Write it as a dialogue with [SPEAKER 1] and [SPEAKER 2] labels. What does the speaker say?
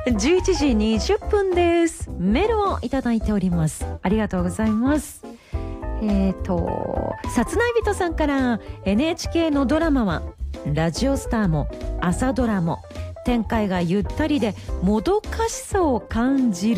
[SPEAKER 1] 11時20分です。メールをいただいております。ありがとうございます。さつないびとさんから、 NHK のドラマはラジオスターも朝ドラも展開がゆったりでもどかしさを感じる